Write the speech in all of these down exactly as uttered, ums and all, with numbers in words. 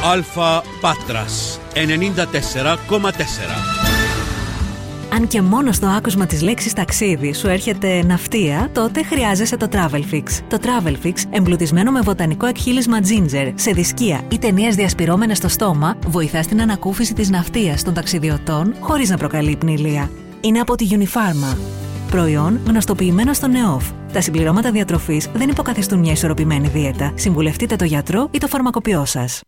Αλφα Πάτρας ενενήντα τέσσερα κόμμα τέσσερα. Αν και μόνο στο άκουσμα της λέξης ταξίδι σου έρχεται ναυτία, τότε χρειάζεσαι το TravelFix. Το TravelFix, εμπλουτισμένο με βοτανικό εκχύλισμα ginger, σε δισκία ή ταινίες διασπυρώμενες στο στόμα, βοηθά στην ανακούφιση της ναυτίας των ταξιδιωτών χωρίς να προκαλεί πνηλεία. Είναι από τη Unifarma. Προϊόν γνωστοποιημένο στο ΝΕΟΦ. Τα συμπληρώματα διατροφής δεν υποκαθιστούν μια ισορροπημένη δίαιτα. Συμβουλευτείτε το γιατρό ή το φαρμακοποιό σας.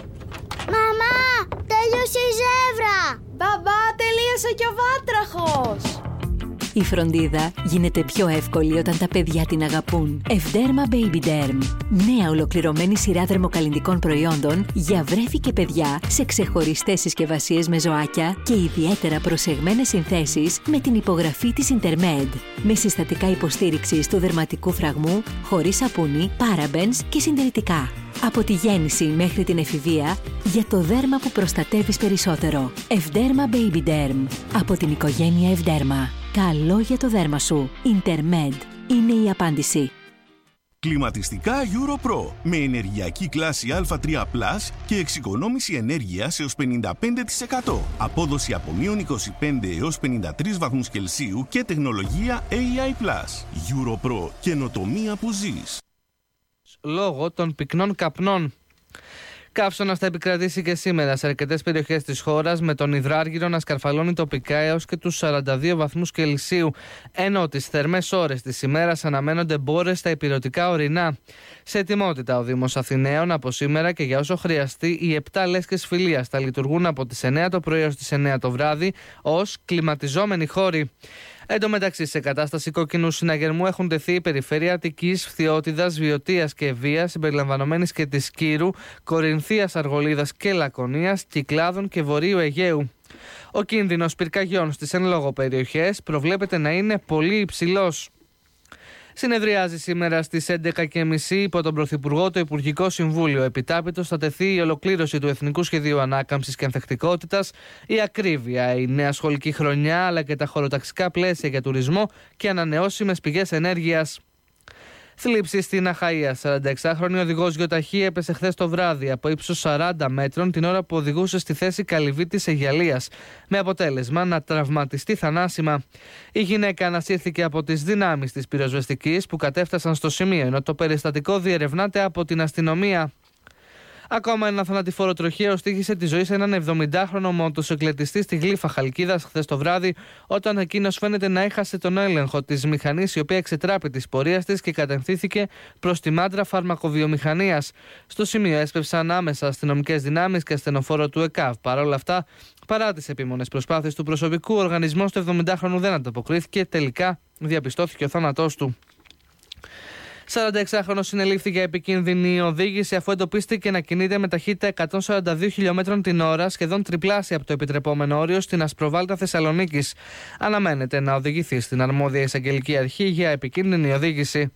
Μαμά, τέλειωσε η ζεύρα! Μπαμπά, τελείωσε και ο βάτραχος! Η φροντίδα γίνεται πιο εύκολη όταν τα παιδιά την αγαπούν. Ευδέρμα Baby Derm. Νέα ολοκληρωμένη σειρά δερμοκαλλυντικών προϊόντων για βρέφη και παιδιά σε ξεχωριστές συσκευασίες με ζωάκια και ιδιαίτερα προσεγμένες συνθέσεις με την υπογραφή της Intermed. Με συστατικά υποστήριξης του δερματικού φραγμού, χωρίς σαπούνι, parabens και συντηρητικά. Από τη γέννηση μέχρι την εφηβεία, για το δέρμα που προστατεύεις περισσότερο. Ευδέρμα Baby Derm. Από την οικογένεια Ευδέρμα. Καλό για το δέρμα σου. Intermed είναι η απάντηση. Κλιματιστικά EuroPro με ενεργειακή κλάση Α τρία πλας και εξοικονόμηση ενέργειας έως πενήντα πέντε τοις εκατό. Απόδοση από μείον είκοσι πέντε έως πενήντα τρεις βαθμούς Κελσίου και τεχνολογία έι άι πλας. EuroPro. Καινοτομία που ζεις. Λόγω των πυκνών καπνών. Καύσωνας θα επικρατήσει και σήμερα σε αρκετές περιοχές της χώρας, με τον υδράργυρο να σκαρφαλώνει τοπικά έως και τους σαράντα δύο βαθμούς Κελσίου, ενώ τις θερμές ώρες της ημέρας αναμένονται μπόρες στα ηπειρωτικά ορεινά. Σε ετοιμότητα ο Δήμος Αθηναίων από σήμερα και για όσο χρειαστεί, οι επτά λέσχες φιλίας θα λειτουργούν από τις εννέα το πρωί έως τις εννέα το βράδυ ως κλιματιζόμενοι χώροι. Εν τω μεταξύ, σε κατάσταση κόκκινου συναγερμού έχουν τεθεί η περιφέρεια Αττικής, Φθιώτιδας, Βιωτίας και Βίας, συμπεριλαμβανομένης και της Κύρου, Κορινθίας, Αργολίδας και Λακωνίας, Κυκλάδων και Βορείου Αιγαίου. Ο κίνδυνος πυρκαγιών στις εν λόγω περιοχές προβλέπεται να είναι πολύ υψηλός. Συνεδριάζει σήμερα στις έντεκα και τριάντα υπό τον Πρωθυπουργό το Υπουργικό Συμβούλιο. Επιτάπητος θα τεθεί η ολοκλήρωση του Εθνικού Σχεδίου Ανάκαμψης και Ανθεκτικότητας, η ακρίβεια, η νέα σχολική χρονιά αλλά και τα χωροταξικά πλαίσια για τουρισμό και ανανεώσιμες πηγές ενέργειας. Θλίψη στην Αχαΐα. σαρανταεξάχρονη οδηγός γιοταχή έπεσε χθες το βράδυ από ύψος σαράντα μέτρων την ώρα που οδηγούσε στη θέση Καλυβίτης Αιγιαλίας, με αποτέλεσμα να τραυματιστεί θανάσιμα. Η γυναίκα ανασύρθηκε από τις δυνάμεις της πυροσβεστικής που κατέφτασαν στο σημείο, ενώ το περιστατικό διερευνάται από την αστυνομία. Ακόμα ένα θανατηφόρο τροχαίο στοίχησε τη ζωή σε έναν εβδομηντάχρονο μοτοσυκλετιστή στη Γλύφα Χαλκίδας χθες το βράδυ, όταν εκείνος φαίνεται να έχασε τον έλεγχο της μηχανής, η οποία εξετράπη της πορείας της και κατευθύνθηκε προς τη μάντρα φαρμακοβιομηχανίας. Στο σημείο έσπευσαν άμεσα αστυνομικές δυνάμεις και ασθενοφόρο του ΕΚΑΒ. Παρ' όλα αυτά, παρά τις επίμονες προσπάθειες του προσωπικού, ο οργανισμός του εβδομηντάχρονου δεν ανταποκρίθηκε. Τελικά διαπιστώθηκε ο θάνατός του. σαρανταεξάχρονος συνελήφθη για επικίνδυνη οδήγηση αφού εντοπίστηκε να κινείται με ταχύτητα εκατόν σαράντα δύο χιλιόμετρων την ώρα, σχεδόν τριπλάσια από το επιτρεπόμενο όριο, στην Ασπροβάλτα Θεσσαλονίκης. Αναμένεται να οδηγηθεί στην αρμόδια εισαγγελική αρχή για επικίνδυνη οδήγηση.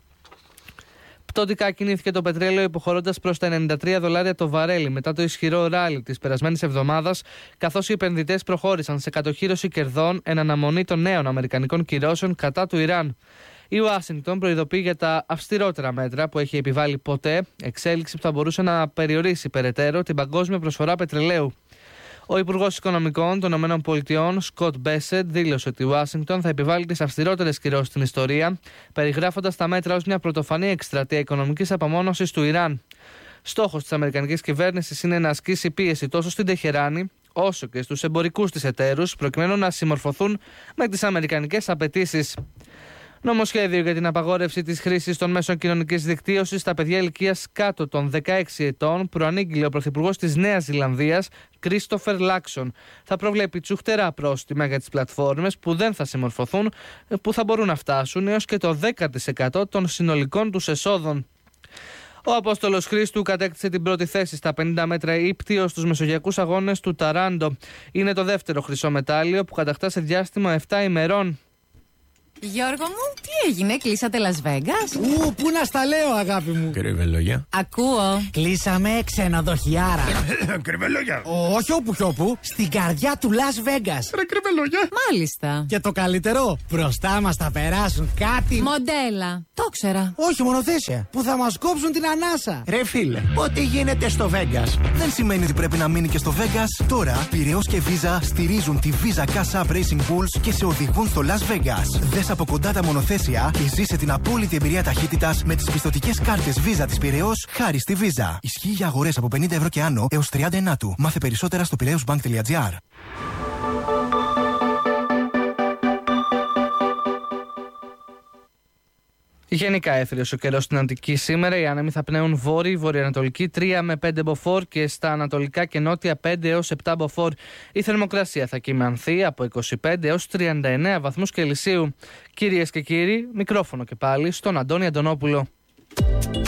Πτωτικά κινήθηκε το πετρέλαιο υποχωρώντας προς τα ενενήντα τρία δολάρια το βαρέλι μετά το ισχυρό ράλι της περασμένης εβδομάδας, καθώς οι επενδυτές προχώρησαν σε κατοχύρωση κερδών εν αναμονή των νέων αμερικανικών κυρώσεων κατά του Ιράν. Η Ουάσιγκτον προειδοποιεί για τα αυστηρότερα μέτρα που έχει επιβάλει ποτέ, εξέλιξη που θα μπορούσε να περιορίσει περαιτέρω την παγκόσμια προσφορά πετρελαίου. Ο Υπουργός Οικονομικών των ΗΠΑ, Σκοτ Μπέσετ, δήλωσε ότι η Ουάσιγκτον θα επιβάλλει τις αυστηρότερες κυρώσεις στην ιστορία, περιγράφοντας τα μέτρα ως μια πρωτοφανή εκστρατεία οικονομικής απομόνωσης του Ιράν. Στόχος της αμερικανικής κυβέρνησης είναι να ασκήσει πίεση τόσο στην Τεχεράνη, όσο και στους εμπορικούς της εταίρους, προκειμένου να συμμορφωθούν με τις αμερικανικές απαιτήσεις. Νομοσχέδιο για την απαγόρευση της χρήσης των μέσων κοινωνικής δικτύωσης στα παιδιά ηλικίας κάτω των δεκαέξι ετών προανήγγειλε ο Πρωθυπουργός της Νέας Ζηλανδίας, Κρίστοφερ Λάξον. Θα προβλέπει τσουχτερά πρόστιμα για τις πλατφόρμες που δεν θα συμμορφωθούν, που θα μπορούν να φτάσουν έως και το δέκα τοις εκατό των συνολικών τους εσόδων. Ο Απόστολος Χρήστου κατέκτησε την πρώτη θέση στα πενήντα μέτρα ύπτιο στους Μεσογειακούς Αγώνες του Ταράντο. Είναι το δεύτερο χρυσό μετάλλιο που κατακτά σε διάστημα επτά ημερών. Γιώργο μου, τι έγινε, κλείσατε Las Vegas? Ου, πού να στα λέω, αγάπη μου. Κρυβελόγια. Ακούω. Κλείσαμε ξενοδοχιάρα. Κρυβελόγια. Όχι όπου κι όπου, στην καρδιά του Las Vegas. Ρε κρυβελόγια. Μάλιστα. Και το καλύτερο, μπροστά μας θα περάσουν κάτι. Μοντέλα. Το ξέρα. Όχι, μονοθέσια. Που θα μας κόψουν την ανάσα. Ρε φίλε, ό,τι γίνεται στο Vegas δεν σημαίνει ότι πρέπει να μείνει και στο Vegas. Τώρα, Πειραιώς και Visa στηρίζουν τη Visa Cash App Racing Bulls και σε οδηγούν στο Las Vegas. Δες από κοντά τα μονοθέσια και ζήσε την απόλυτη εμπειρία ταχύτητας με τις πιστωτικές κάρτες Visa της Πειραιώς χάρη στη Visa. Ισχύει για αγορές από πενήντα ευρώ και άνω έως τριάντα ενάτου. Μάθε περισσότερα στο πειραιώσbank τελεία gr. Γενικά έφερες ο καιρός στην Αττική σήμερα. Οι άνεμοι θα πνέουν βόρειοι, βορειοανατολική τρία με πέντε μποφόρ και στα ανατολικά και νότια πέντε έως επτά μποφόρ. Η θερμοκρασία θα κυμανθεί από είκοσι πέντε έως τριάντα εννέα βαθμούς Κελσίου. Κυρίες και κύριοι, μικρόφωνο και πάλι στον Αντώνη Αντωνόπουλο.